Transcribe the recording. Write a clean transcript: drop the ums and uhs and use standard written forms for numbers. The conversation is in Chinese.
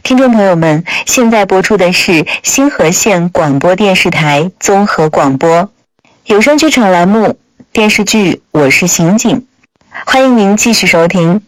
听众朋友们，现在播出的是新河县广播电视台综合广播有声剧场栏目电视剧《我是刑警》，欢迎您继续收听。